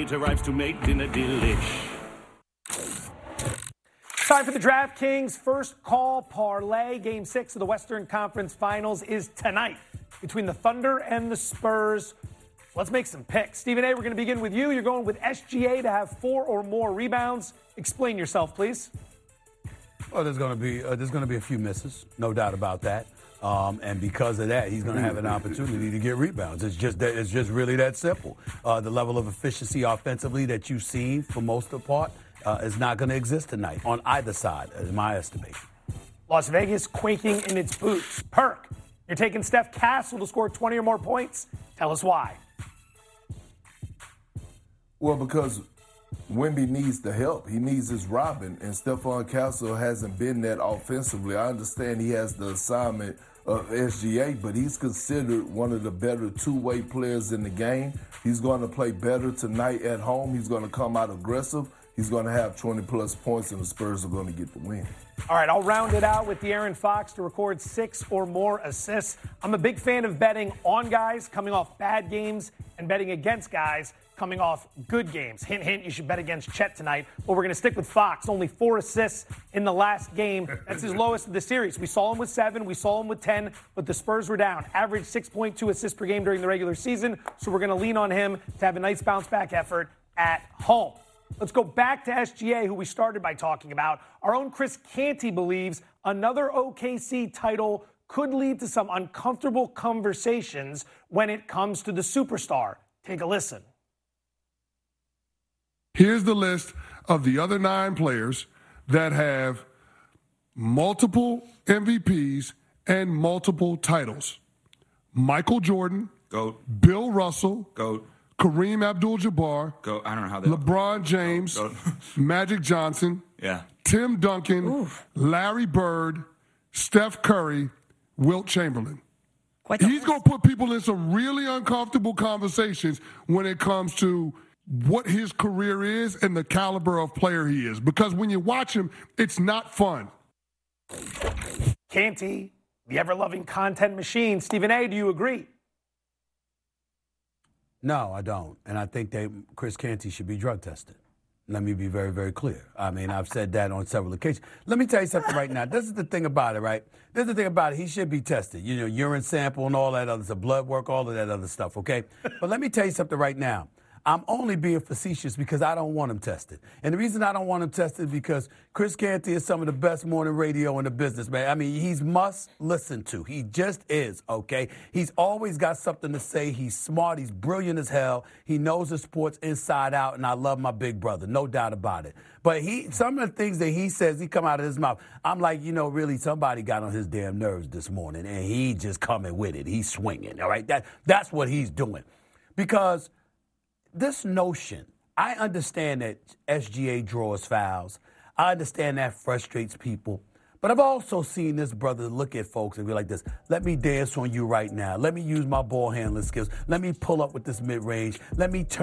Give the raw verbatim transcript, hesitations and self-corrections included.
it arrives to make dinner delish. Time for the DraftKings First Call Parlay. Game six of the Western Conference Finals is tonight between the Thunder and the Spurs. Let's make some picks. Stephen A., we're going to begin with you. You're going with S G A to have four or more rebounds. Explain yourself, please. Well, there's going to be uh, there's going to be a few misses, no doubt about that. Um, and because of that, he's going to have an opportunity to get rebounds. It's just that, it's just really that simple. Uh, the level of efficiency offensively that you've seen for most of the part uh, is not going to exist tonight on either side, in my estimation. Las Vegas quaking in its boots. Perk, you're taking Steph Castle to score twenty or more points. Tell us why. Well, because Wemby needs the help. He needs his Robin, and Stephon Castle hasn't been that offensively. I understand he has the assignment of S G A, but he's considered one of the better two-way players in the game. He's going to play better tonight at home. He's going to come out aggressive. He's going to have twenty-plus points, and the Spurs are going to get the win. All right, I'll round it out with De'Aaron Fox to record six or more assists. I'm a big fan of betting on guys coming off bad games and betting against guys coming off good games. Hint, hint, you should bet against Chet tonight. But we're going to stick with Fox. Only four assists in the last game. That's his lowest of the series. We saw him with seven. We saw him with ten. But the Spurs were down. Average six point two assists per game during the regular season. So we're going to lean on him to have a nice bounce-back effort at home. Let's go back to S G A, who we started by talking about. Our own Chris Canty believes another O K C title could lead to some uncomfortable conversations when it comes to the superstar. Take a listen. Here's the list of the other nine players that have multiple M V Ps and multiple titles. Michael Jordan. Goat. Bill Russell. Goat. Kareem Abdul-Jabbar. Goat. I don't know how they LeBron James. Goat. Magic Johnson. Yeah. Tim Duncan. Oof. Larry Bird. Steph Curry. Wilt Chamberlain. He's going to put people in some really uncomfortable conversations when it comes to what his career is and the caliber of player he is. Because when you watch him, it's not fun. Canty, the ever-loving content machine. Stephen A., do you agree? No, I don't. And I think that Chris Canty should be drug tested. Let me be very, very clear. I mean, I've said that on several occasions. Let me tell you something right now. This is the thing about it, right? This is the thing about it. He should be tested. You know, urine sample and all that other stuff, blood work, all of that other stuff, okay? But let me tell you something right now. I'm only being facetious because I don't want him tested. And the reason I don't want him tested is because Chris Canty is some of the best morning radio in the business, man. I mean, he's must listen to. He just is, okay? He's always got something to say. He's smart. He's brilliant as hell. He knows the sports inside out, and I love my big brother, no doubt about it. But he, some of the things that he says, he come out of his mouth, I'm like, you know, really, somebody got on his damn nerves this morning, and he just coming with it. He's swinging, all right? That, that's what he's doing. Because this notion, I understand that S G A draws fouls. I understand that frustrates people. But I've also seen this brother look at folks and be like this, let me dance on you right now. Let me use my ball handling skills. Let me pull up with this mid-range. Let me turn.